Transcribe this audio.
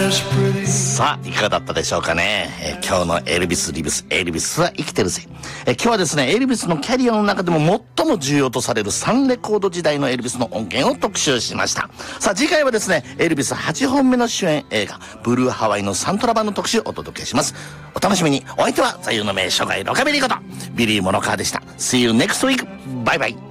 さあ、いかがだったでしょうかね。今日のエルビス・リブス、エルビスは生きてるぜ。今日はですね、エルビスのキャリアの中でも最も重要とされるサンレコード時代のエルビスの音源を特集しました。さあ、次回はですね、エルビス8本目の主演映画、ブルーハワイのサントラ版の特集をお届けします。お楽しみに。お相手は座右の銘初代ロカビリーこと、ビリー・モノカーでした。See you next week! バイバイ。